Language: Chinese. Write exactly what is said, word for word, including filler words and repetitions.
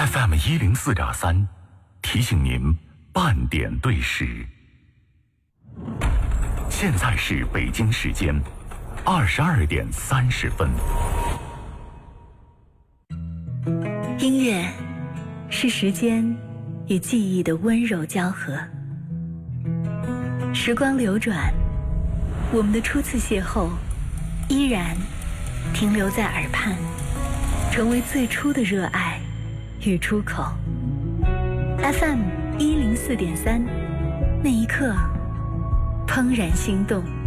F M 一零四点三，提醒您半点对时。现在是北京时间二十二点三十分。 音乐是时间与记忆的温柔交合。时光流转，我们的初次邂逅依然停留在耳畔，成为最初的热爱与出口。 F M 一零四点三，那一刻怦然心动。